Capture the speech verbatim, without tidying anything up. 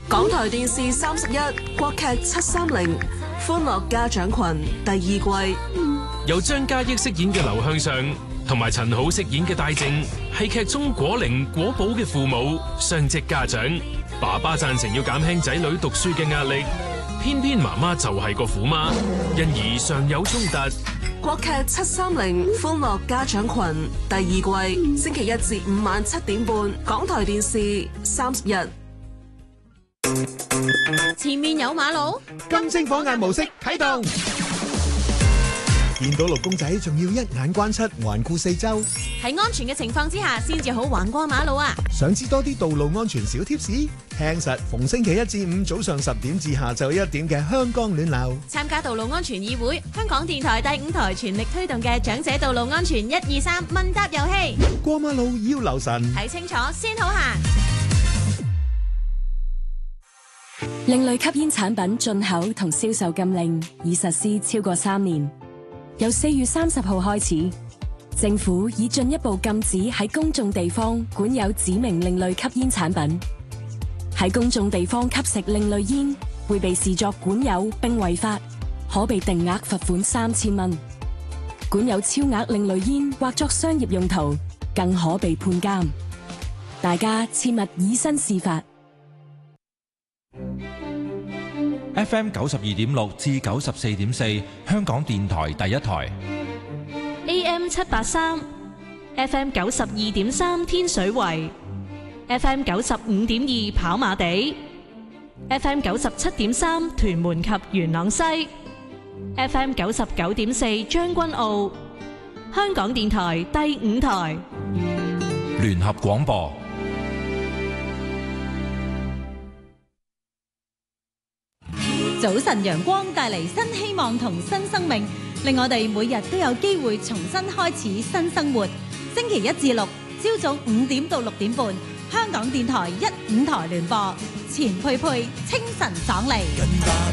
港台電視三十一國劇七三零歡樂家長群第二季， 由張嘉益飾演嘅劉向上同埋陳好飾演嘅戴正，係劇中果靈果寶嘅父母，雙職家長。爸爸贊成要減輕仔女讀書嘅壓力，偏偏媽媽就係個虎媽，因而常有衝突。 國劇七三零歡樂家長群第二季，星期一至五晚七點半，港台電視三十一。 前面有馬路， 金睛火眼模式啟動，見到綠公仔仲要一眼關七，環顧四周， 喺安全嘅情況之下先至好橫過馬路啊！ 想知多啲道路安全小貼士？聽實逢星期一至五早上十點至下晝一點嘅香江暖流， 參加道路安全議會，香港電台第五台全力推動嘅長者道路安全一二三問答遊戲。 過馬路要留神， 睇清楚先好行。 另類吸煙產品進口同銷售禁令已實施超過三年，由四月三十號開始，政府已進一步禁止喺公眾地方管有指明另類吸煙產品。喺公眾地方吸食另類煙會被視作管有並違法，可被定額罰款三千蚊。管有超額另類煙或作商業用途，更可被判監。大家切勿以身試法。 F M 九十二點六至九十四點四，香港電台第一台。 A M 七八三 ，F M 九十二點三天水圍 ，F M 九十五點二跑馬地 ，F M 九十七點三屯門及元朗西 ，F M 九十九點四將軍澳，香港電台第五台聯合廣播。 早晨陽光帶嚟新希望同新生命，令我哋每日都有機會重新開始新生活。星期一至六朝早五點到六點半，香港電台一五台聯播，錢佩佩清晨爽利。